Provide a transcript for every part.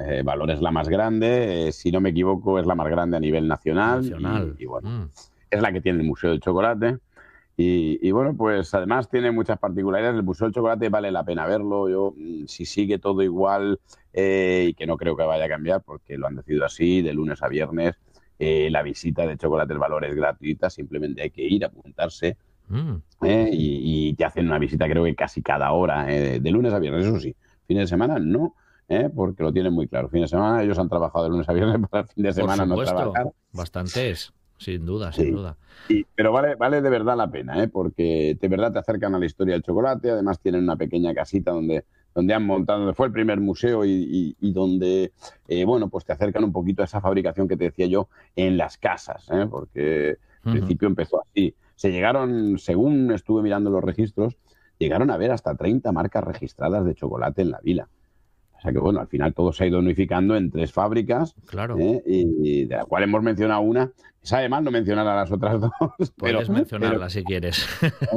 Valor es la más grande, si no me equivoco, es la más grande a nivel nacional. Y bueno, es la que tiene el Museo del Chocolate. Y bueno, pues además tiene muchas particularidades. El Museo del Chocolate vale la pena verlo. Yo, si sigue todo igual, y que no creo que vaya a cambiar, porque lo han decidido así, de lunes a viernes, la visita de Chocolate El Valor es gratuita, simplemente hay que ir, apuntarse, y te hacen una visita creo que casi cada hora, de lunes a viernes. Eso sí, fin de semana no, porque lo tienen muy claro. Fin de semana ellos han trabajado de lunes a viernes para el fin de Por semana no supuesto, trabajar. bastantes, sin duda, sin Sí. duda. Pero vale de verdad la pena, porque de verdad te acercan a la historia del chocolate. Además tienen una pequeña casita donde han montado, donde fue el primer museo y donde, bueno, pues te acercan un poquito a esa fabricación que te decía yo en las casas, porque al principio empezó así. Se llegaron, según estuve mirando los registros, llegaron a ver hasta 30 marcas registradas de chocolate en la vila. O sea que, bueno, al final todo se ha ido unificando en 3 fábricas, Claro. y de la cual hemos mencionado una. Sabe mal no mencionar a las otras 2, Puedes mencionarla si quieres.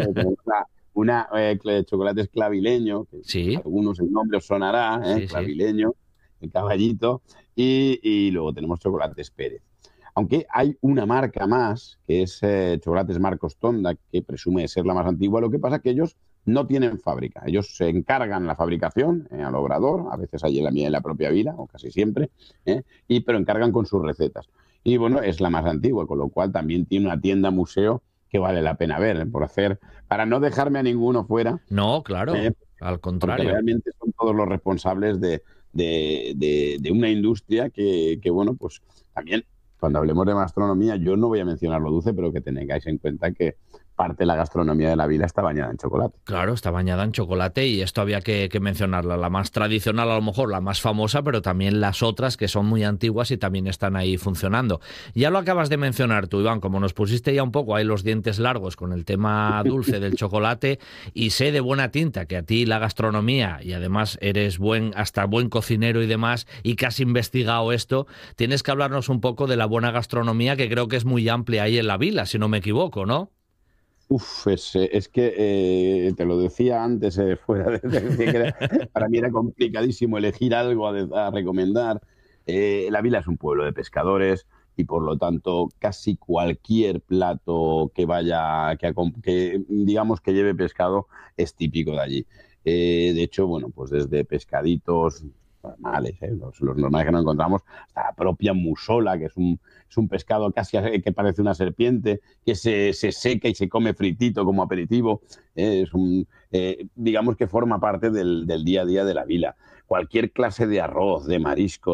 Chocolate es Clavileño, que Sí, a algunos el nombre os sonará, sí, sí. Clavileño, el caballito, y luego tenemos Chocolates Pérez. Aunque hay una marca más, que es Chocolates Marcos Tonda, que presume ser la más antigua. Lo que pasa es que ellos no tienen fábrica. Ellos se encargan la fabricación al obrador, a veces hay en la propia vila, o casi siempre, pero encargan con sus recetas. Y bueno, es la más antigua, con lo cual también tiene una tienda museo que vale la pena ver, para no dejarme a ninguno fuera, No, claro, ¿eh? al Porque contrario. realmente son todos los responsables de una industria que, bueno, pues también cuando hablemos de gastronomía, yo no voy a mencionar lo dulce, pero que tengáis en cuenta que parte de la gastronomía de la vida está bañada en chocolate. Claro, está bañada en chocolate y esto había que mencionarla. La más tradicional, a lo mejor, la más famosa, pero también las otras que son muy antiguas y también están ahí funcionando. Ya lo acabas de mencionar tú, Iván, como nos pusiste ya un poco ahí los dientes largos con el tema dulce del chocolate, y sé de buena tinta que a ti la gastronomía, y además eres hasta buen cocinero y demás, y que has investigado esto, tienes que hablarnos un poco de la buena gastronomía, que creo que es muy amplia ahí en la vila, si no me equivoco, ¿no? Es que te lo decía antes, fuera decía que para mí era complicadísimo elegir algo a recomendar. La Vila es un pueblo de pescadores y por lo tanto casi cualquier plato que vaya, que digamos que lleve pescado es típico de allí. De hecho, bueno, pues desde pescaditos normales, los normales que nos encontramos, hasta la propia musola, que es un pescado casi que parece una serpiente, que se seca y se come fritito como aperitivo. Digamos que forma parte del día a día de la vila. Cualquier clase de arroz, de marisco,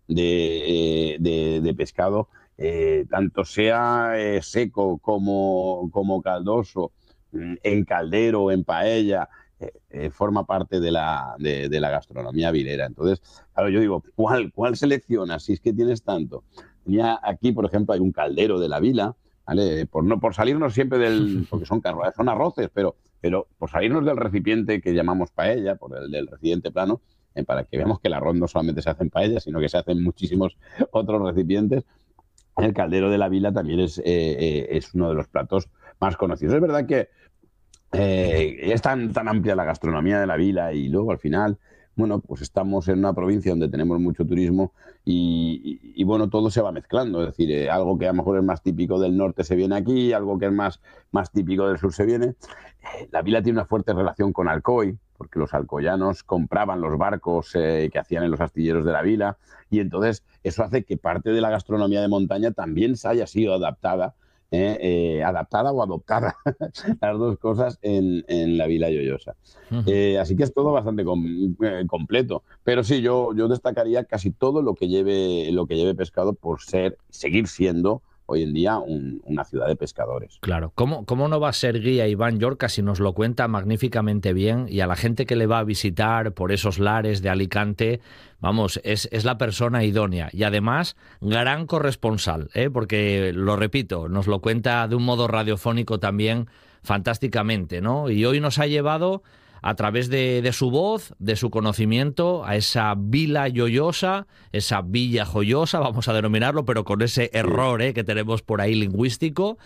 de pescado, tanto sea seco como caldoso, en caldero, en paella, forma parte de la gastronomía vilera. Entonces, claro, yo digo, ¿cuál seleccionas si es que tienes tanto? Tenía aquí, por ejemplo, hay un caldero de la vila, ¿vale? Por salirnos siempre porque son arroces, pero por salirnos del recipiente que llamamos paella, por el del recipiente plano, para que veamos que el arroz no solamente se hace en paella, sino que se hace en muchísimos otros recipientes. El caldero de la vila también es uno de los platos más conocidos. Es verdad que es tan amplia la gastronomía de la vila y luego al final, bueno, pues estamos en una provincia donde tenemos mucho turismo y bueno, todo se va mezclando. Es decir, algo que a lo mejor es más típico del norte se viene aquí, algo que es más típico del sur se viene. La vila tiene una fuerte relación con Alcoy, porque los alcoyanos compraban los barcos que hacían en los astilleros de la vila, y entonces eso hace que parte de la gastronomía de montaña también se haya sido adaptada o adoptada, las dos cosas en la Vila Lloyosa. Así que es todo bastante completo. Pero sí, yo destacaría casi todo lo que lleve pescado por seguir siendo hoy en día una ciudad de pescadores. Claro, ¿cómo no va a ser guía Iván Llorca si nos lo cuenta magníficamente bien? Y a la gente que le va a visitar por esos lares de Alicante, vamos, es la persona idónea. Y además, gran corresponsal, porque, lo repito, nos lo cuenta de un modo radiofónico también fantásticamente, ¿no? Y hoy nos ha llevado a través de su voz, de su conocimiento, a esa vila lloyosa, esa villa joyosa, vamos a denominarlo, pero con ese error que tenemos por ahí lingüístico,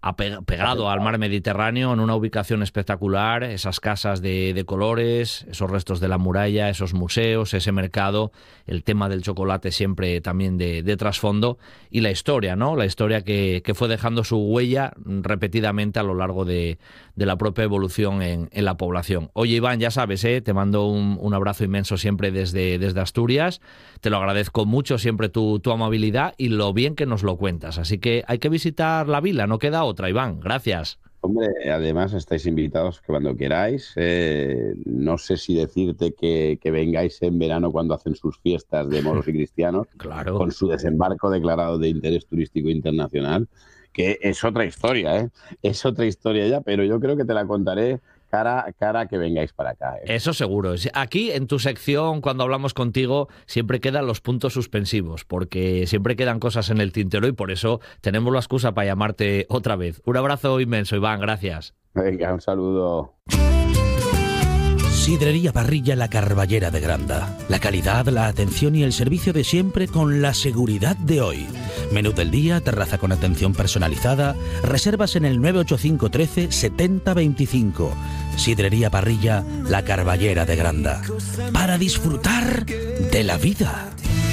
pegado al mar Mediterráneo, en una ubicación espectacular, esas casas de colores, esos restos de la muralla, esos museos, ese mercado, el tema del chocolate siempre también de trasfondo, y la historia, ¿no? La historia que fue dejando su huella repetidamente a lo largo de la propia evolución en la población. Oye, Iván, ya sabes, te mando un abrazo inmenso siempre desde Asturias, te lo agradezco mucho siempre tu amabilidad y lo bien que nos lo cuentas, así que hay que visitar la vila, no queda otra, Iván, gracias. Hombre, además estáis invitados cuando queráis. No sé si decirte que vengáis en verano cuando hacen sus fiestas de moros y cristianos, claro, con su desembarco declarado de interés turístico internacional, que es otra historia, ¿eh? Es otra historia ya, pero yo creo que te la contaré cara que vengáis para acá, ¿eh? Eso seguro. Aquí, en tu sección, cuando hablamos contigo, siempre quedan los puntos suspensivos, porque siempre quedan cosas en el tintero y por eso tenemos la excusa para llamarte otra vez. Un abrazo inmenso, Iván, gracias. Venga, un saludo. Sidrería Parrilla La Carballera de Granda. La calidad, la atención y el servicio de siempre con la seguridad de hoy. Menú del día, terraza con atención personalizada. Reservas en el 985 13 70 25. Sidrería Parrilla La Carballera de Granda. Para disfrutar de la vida.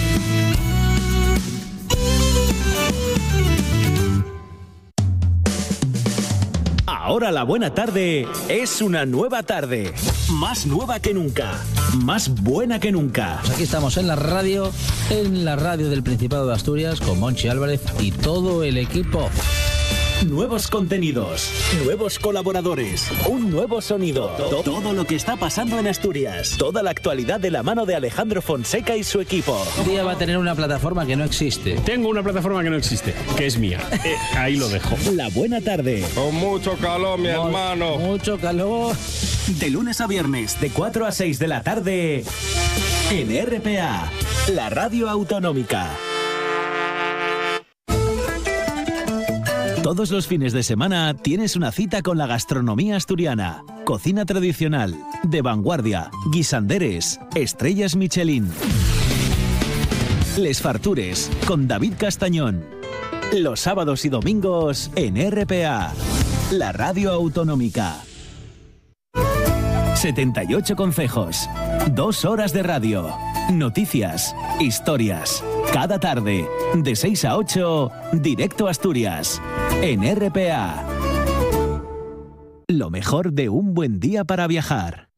Ahora la buena tarde es una nueva tarde. Más nueva que nunca. Más buena que nunca. Pues aquí estamos en la radio del Principado de Asturias con Monchi Álvarez y todo el equipo. Nuevos contenidos, nuevos colaboradores, un nuevo sonido. Todo lo que está pasando en Asturias. Toda la actualidad de la mano de Alejandro Fonseca y su equipo. Un día va a tener una plataforma que no existe. Tengo una plataforma que no existe, que es mía. Ahí lo dejo. La buena tarde. Con mucho calor, mi hermano. Mucho calor. De lunes a viernes, de 4 a 6 de la tarde, en RPA, la radio autonómica. Todos los fines de semana tienes una cita con la gastronomía asturiana. Cocina tradicional, de vanguardia, guisanderes, estrellas Michelin. Les Fartures, con David Castañón. Los sábados y domingos en RPA, la radio autonómica. 78 concejos, 2 horas de radio, noticias, historias. Cada tarde, de 6 a 8, directo a Asturias, en RPA. Lo mejor de un buen día para viajar.